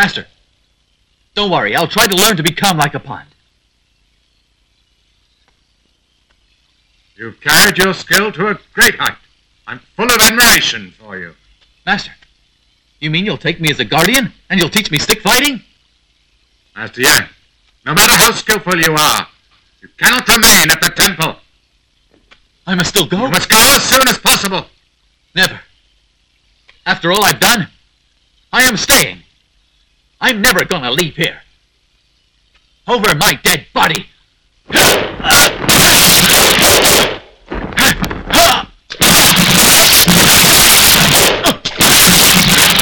Master, don't worry. I'll try to learn to be calm like a pond. You've carried your skill to a great height. I'm full of admiration for you. Master, you mean you'll take me as a guardian and you'll teach me stick fighting? Master Yang, no matter how skillful you are, you cannot remain at the temple. I must still go? You must go as soon as possible. Never. After all I've done, I am staying. I'm never gonna leave here. Over my dead body.